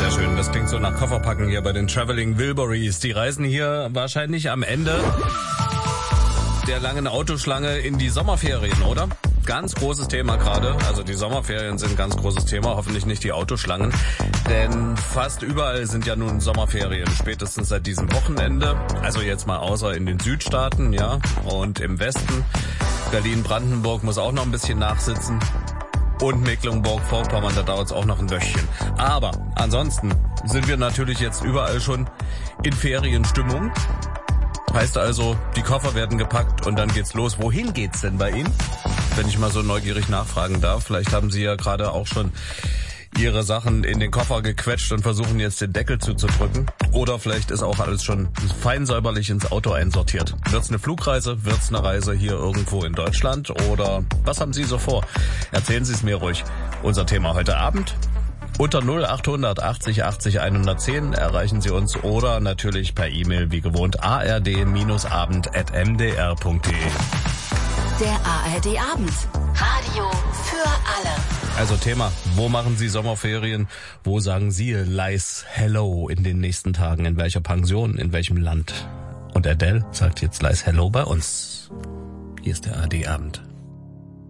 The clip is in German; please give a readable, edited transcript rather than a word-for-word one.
Sehr schön, das klingt so nach Kofferpacken hier bei den Traveling Wilburys. Die reisen hier wahrscheinlich am Ende der langen Autoschlange in die Sommerferien, oder? Ganz großes Thema gerade. Also die Sommerferien sind ein ganz großes Thema, hoffentlich nicht die Autoschlangen. Denn fast überall sind ja nun Sommerferien, spätestens seit diesem Wochenende. Also jetzt mal außer in den Südstaaten, ja, und im Westen. Berlin-Brandenburg muss auch noch ein bisschen nachsitzen. Und Mecklenburg-Vorpommern, da dauert es auch noch ein Wöchchen. Aber ansonsten sind wir natürlich jetzt überall schon in Ferienstimmung. Heißt also, die Koffer werden gepackt und dann geht's los. Wohin geht's denn bei Ihnen? Wenn ich mal so neugierig nachfragen darf. Vielleicht haben Sie ja gerade auch schon Ihre Sachen in den Koffer gequetscht und versuchen jetzt den Deckel zuzudrücken. Oder vielleicht ist auch alles schon fein säuberlich ins Auto einsortiert. Wird's eine Flugreise? Wird's eine Reise hier irgendwo in Deutschland? Oder was haben Sie so vor? Erzählen Sie es mir ruhig. Unser Thema heute Abend. Unter 0800 80 80 110 erreichen Sie uns oder natürlich per E-Mail wie gewohnt ard-abend@mdr.de. Der ARD-Abend. Radio für alle. Also Thema, wo machen Sie Sommerferien? Wo sagen Sie leis Hello in den nächsten Tagen? In welcher Pension? In welchem Land? Und Adele sagt jetzt leis Hello bei uns. Hier ist der ARD-Abend.